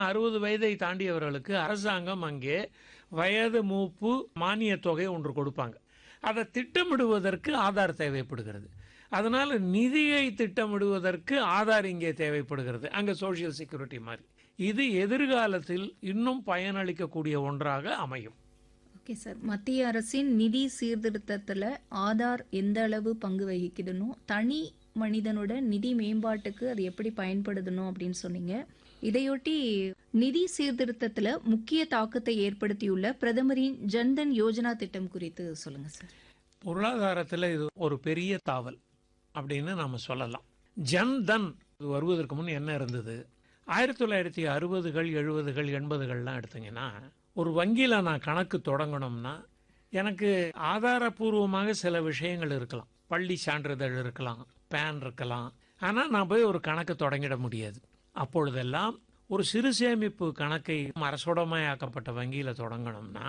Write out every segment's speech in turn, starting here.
60 வயதை தாண்டியவர்களுக்கு அரசாங்கம் அங்கே வயது மூப்பு மானிய தொகை ஒன்று கொடுப்பாங்க. அதை திட்டமிடுவதற்கு ஆதார் தேவைப்படுகிறது. அதனால நிதியை திட்டமிடுவதற்கு ஆதார் இங்கே தேவைப்படுகிறது, அங்கே சோசியல் செக்யூரிட்டி மாதிரி. இது எதிர்காலத்தில் இன்னும் பயனளிக்கக்கூடிய ஒன்றாக அமையும். ஓகே சார், மத்திய அரசின் நிதி சீர்திருத்தத்தில் ஆதார் எந்த அளவு பங்கு வகிக்குதுன்னு, தனி மனிதனோட நிதி மேம்பாட்டுக்கு அது எப்படி பயன்படுத்தணும் அப்படின்னு சொன்னீங்க. இதையொட்டி நிதி சீர்திருத்தத்தில் முக்கிய தாக்கத்தை ஏற்படுத்தியுள்ள பிரதமரின் ஜன்தன் யோஜனா திட்டம் குறித்து சொல்லுங்க சார். பொருளாதாரத்தில் இது ஒரு பெரிய தாவல் அப்படின்னு நாம சொல்லலாம். ஜன்தன் வருவதற்கு முன் என்ன இருந்தது? 1960கள் 70கள் 80கள்லாம் எடுத்தீங்கன்னா, ஒரு வங்கியில் நான் கணக்கு தொடங்கணும்னா எனக்கு ஆதாரபூர்வமாக சில விஷயங்கள் இருக்கலாம். பள்ளி சான்றிதழ் இருக்கலாம், பேன் இருக்கலாம். ஆனால் நான் போய் ஒரு கணக்கு தொடங்கிட முடியாது. அப்பொழுதெல்லாம் ஒரு சிறு சேமிப்பு கணக்கை அரசுடைமையாக்கப்பட்ட வங்கியில் தொடங்கணும்னா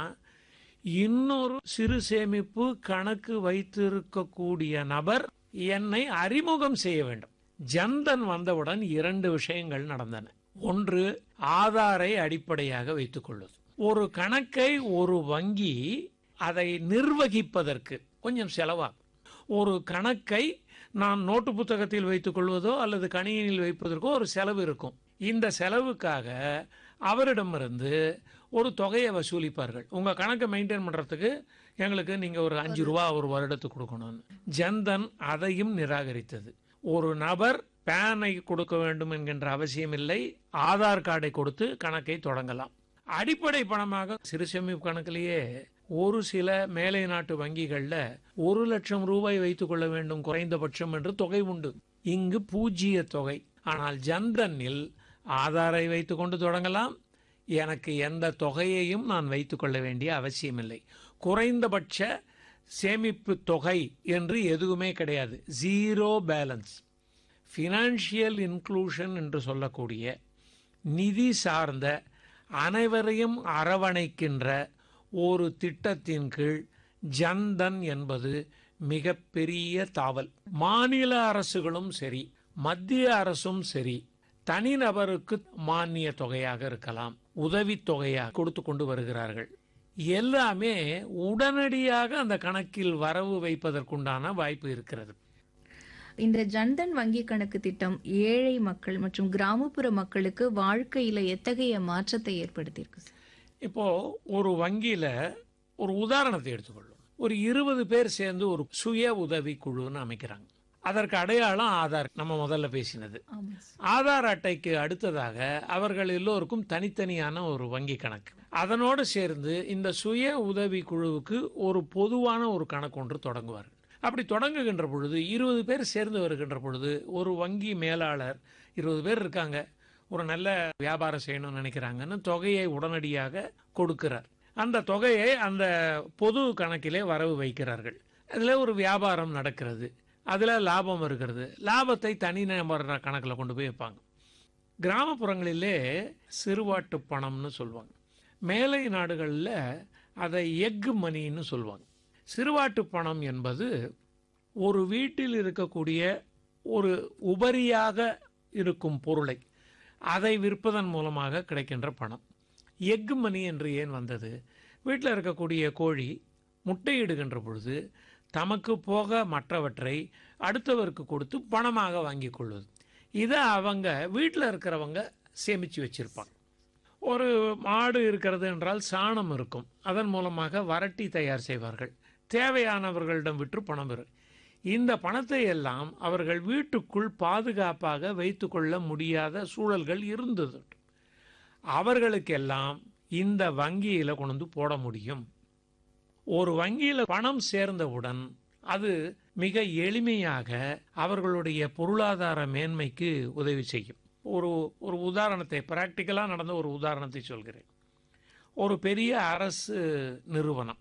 இன்னொரு சிறு சேமிப்பு கணக்கு வைத்திருக்கக்கூடிய நபர் என்னை அறிமுகம் செய்ய வேண்டும். ஜன்தன் வந்தவுடன் 2 விஷயங்கள் நடந்தன. ஒன்று, ஆதாரை அடிப்படையாக வைத்துக் கொள்வது. ஒரு கணக்கை ஒரு வங்கி அதை நிர்வகிப்பதற்கு கொஞ்சம் செலவாகும். ஒரு கணக்கை நான் நோட்டு புத்தகத்தில் வைத்துக் கொள்வதோ அல்லது கணினியில் வைப்பதற்கோ ஒரு செலவு இருக்கும். இந்த செலவுக்காக அவரிடமிருந்து ஒரு தொகையை வசூலிப்பார்கள். உங்க கணக்கை மெயின்டைன் பண்றதுக்கு எங்களுக்கு நீங்க ஒரு 5 ரூபா ஒரு வருடத்துக்கு கொடுக்கணும்னு. ஜன்தன் அதையும் நிராகரித்தது. ஒரு நபர் பேனை கொடுக்க வேண்டும் என்கின்ற அவசியம் இல்லை, ஆதார் கார்டை கொடுத்து கணக்கை தொடங்கலாம். அடிப்படை பணமாக சிறு சேமிப்பு கணக்கிலேயே ஒரு சில மேலை நாட்டு வங்கிகள்ல 1 லட்சம் ரூபாய் வைத்துக் கொள்ள வேண்டும் குறைந்தபட்சம் என்று தொகை உண்டு. இங்கு பூஜ்ஜிய தொகை. ஆனால் ஜன்தனில் ஆதாரை வைத்துக் கொண்டு தொடங்கலாம். எனக்கு எந்த தொகையையும் நான் வைத்துக் கொள்ள வேண்டிய அவசியமில்லை. குறைந்தபட்ச சேமிப்பு தொகை என்று எதுவுமே கிடையாது. Zero balance. ஃபினான்ஷியல் இன்க்ளூஷன் என்று சொல்லக்கூடிய நிதி சார்ந்த அனைவரையும் அரவணைக்கின்ற ஒரு திட்டத்தின் கீழ் ஜன்தன் என்பது மிகப்பெரிய தாவல். மாநில அரசுகளும் சரி, மத்திய அரசும் சரி, தனிநபருக்கு மானிய தொகையாக இருக்கலாம், உதவி தொகையாக கொடுத்து கொண்டு வருகிறார்கள். எல்லாமே உடனடியாக அந்த கணக்கில் வரவு வைப்பதற்குண்டான வாய்ப்பு இருக்கிறது. இந்த ஜன்தன் வங்கி கணக்கு திட்டம் ஏழை மக்கள் மற்றும் கிராமப்புற மக்களுக்கு வாழ்க்கையில எத்தகைய மாற்றத்தை ஏற்படுத்தியிருக்கு சார்? இப்போ ஒரு வங்கியில ஒரு உதாரணத்தை எடுத்துக்கொள்ளும். ஒரு 20 பேர் சேர்ந்து ஒரு சுய உதவி குழுன்னு அமைக்கிறாங்க. அதற்கு அடையாளம் ஆதார். நம்ம முதல்ல பேசினது ஆதார் அட்டைக்கு அடுத்ததாக அவர்கள் எல்லோருக்கும் தனித்தனியான ஒரு வங்கி கணக்கு. அதனோடு சேர்ந்து இந்த சுய உதவி குழுவுக்கு ஒரு பொதுவான ஒரு கணக்கு ஒன்று தொடங்குவார்கள். அப்படி தொடங்குகின்ற பொழுது 20 பேர் சேர்ந்து வருகின்ற பொழுது ஒரு வங்கி மேலாளர் 20 பேர் இருக்காங்க, ஒரு நல்ல வியாபாரம் செய்யணும்னு நினைக்கிறாங்கன்னு தொகையை உடனடியாக கொடுக்கிறார். அந்த தொகையை அந்த பொது கணக்கிலே வரவு வைக்கிறார்கள். அதில் ஒரு வியாபாரம் நடக்கிறது, அதில் லாபம் வருகிறது. லாபத்தை தனி நபர் கணக்கில் கொண்டு போய் வைப்பாங்க. கிராமப்புறங்களிலே சிறுவாட்டு பணம்னு சொல்லுவாங்க. மேலை நாடுகளில் அதை எக் மணின்னு சொல்லுவாங்க. சிறுவாட்டு பணம் என்பது ஒரு வீட்டில் இருக்கக்கூடிய ஒரு உபரியாக இருக்கும் பொருளை அதை விற்பதன் மூலமாக கிடைக்கின்ற பணம். எக் மணி என்று ஏன் வந்தது? வீட்டில் இருக்கக்கூடிய கோழி முட்டையிடுகின்ற பொழுது தமக்கு போக மற்றவற்றை அடுத்தவருக்கு கொடுத்து பணமாக வாங்கி கொள்வது. இதை அவங்க வீட்டில் இருக்கிறவங்க சேமித்து வச்சிருப்பாங்க. ஒரு மாடு இருக்கிறது என்றால் சாணம் இருக்கும், அதன் மூலமாக வரட்டி தயார் செய்வார்கள். தேவையானவர்களிடம் விற்று பணம் பெறும். இந்த பணத்தை எல்லாம் அவர்கள் வீட்டுக்குள் பாதுகாப்பாக வைத்துக்கொள்ள முடியாத சூழல்கள் இருந்தது. அவர்களுக்கெல்லாம் இந்த வங்கியில் கொண்டு வந்து போட முடியும். ஒரு வங்கியில் பணம் சேர்ந்தவுடன் அது மிக எளிமையாக அவர்களுடைய பொருளாதார மேன்மைக்கு உதவி செய்யும். ஒரு உதாரணத்தை, பிராக்டிக்கலாக நடந்த ஒரு உதாரணத்தை சொல்கிறேன். ஒரு பெரிய அரசு நிறுவனம்,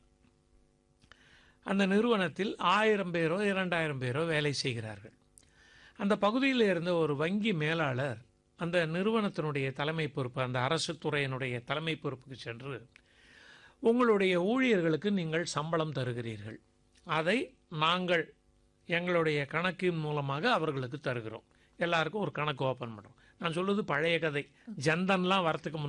அந்த நிறுவனத்தில் 1000 பேரோ 2000 பேரோ வேலை செய்கிறார்கள். அந்த பகுதியில் இருந்த ஒரு வங்கி மேலாளர் அந்த நிறுவனத்தினுடைய தலைமை பொறுப்பு, அந்த அரசு துறையினுடைய தலைமை பொறுப்புக்கு சென்று, உங்களுடைய ஊழியர்களுக்கு நீங்கள் சம்பளம் தருகிறீர்கள், அதை நாங்கள் எங்களுடைய கணக்கின் மூலமாக அவர்களுக்கு தருகிறோம், எல்லாருக்கும் ஒரு கணக்கு ஓப்பன் பண்ணுறோம், நான் சொல்றது பழைய கதை. ஜன்தன்லாம் வரத்துக்கு